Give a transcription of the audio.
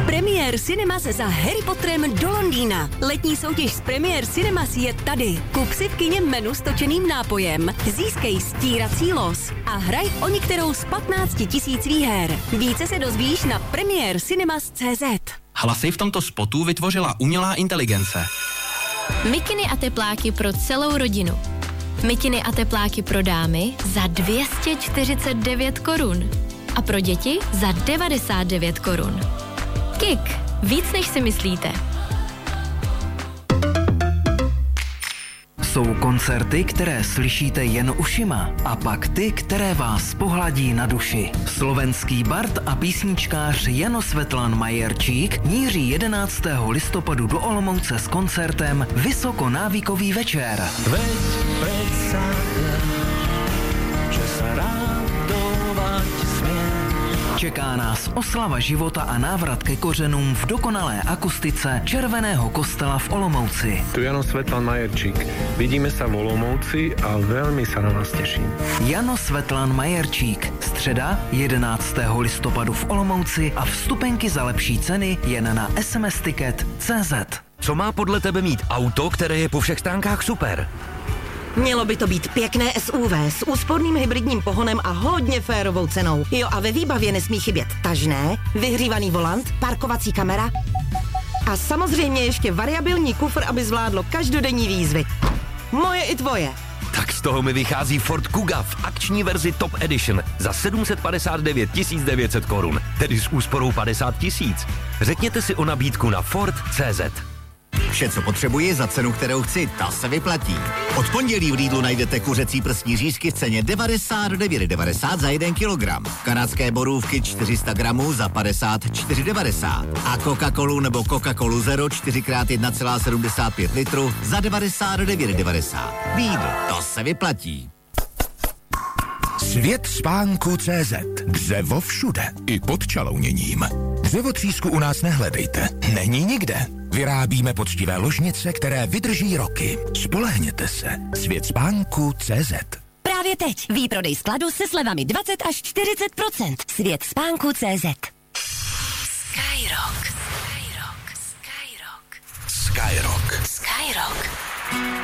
Premier Cinemas za Harry Potterem do Londýna. Letní soutěž z Premier Cinemas je tady. Kup si v kině menu s točeným nápojem, získej stírací los a hraj o některou z 15 000 výher. Více se dozvíš na premiercinemas.cz. Hlasy v tomto spotu vytvořila umělá inteligence. Mikiny a tepláky pro celou rodinu. Mikiny a tepláky pro dámy za 249 korun. A pro děti za 99 korun. Kik. Víc než si myslíte. Jsou koncerty, které slyšíte jen ušima, a pak ty, které vás pohladí na duši. Slovenský bard a písničkář Jano Svetlan Majerčík míří 11. listopadu do Olomouce s koncertem Vysokonávykový večer. Čeká nás oslava života a návrat ke kořenům v dokonalé akustice Červeného kostela v Olomouci. Tu Jano Svetlan Majerčík. Vidíme sa v Olomouci a veľmi sa na vás teším. Jano Svetlan Majerčík. Středa 11. listopadu v Olomouci a vstupenky za lepší ceny jen na smsticket.cz. Co má podle tebe mít auto, které je po všech stránkách super? Mělo by to být pěkné SUV s úsporným hybridním pohonem a hodně férovou cenou. Jo, a ve výbavě nesmí chybět tažné, vyhřívaný volant, parkovací kamera a samozřejmě ještě variabilní kufr, aby zvládlo každodenní výzvy. Moje i tvoje. Tak z toho mi vychází Ford Kuga v akční verzi Top Edition za 759 900 korun, tedy s úsporou 50 000. Řekněte si o nabídku na Ford.cz. Vše, co potřebuji za cenu, kterou chci, ta se vyplatí. Od pondělí v Lidlu najdete kuřecí prsní řízky v ceně 99,90 za 1 kilogram. Kanadské borůvky 400 gramů za 54,90. A Coca-Colu nebo Coca-Colu Zero 4x1,75 litru za 99,90. Lidl, to se vyplatí. Svět spánku.cz. Dřevo všude, i pod čalouněním. Dřevotřísku u nás nehledejte, není nikde. Vyrábíme poctivé ložnice, které vydrží roky. Spolehněte se. Svět spánku.cz. Právě teď výprodej skladu se slevami 20 až 40%. Svět spánku.cz. Skyrock. Skyrock. Skyrock.